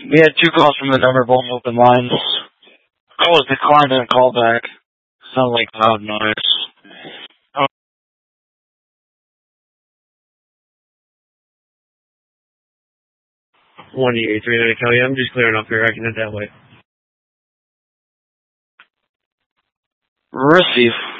We had 2 calls from the number, both open lines. Call was declined and a call back. Sounded like loud noise. 183 Kelly. I'm just clearing up here. I can head that way. Receive.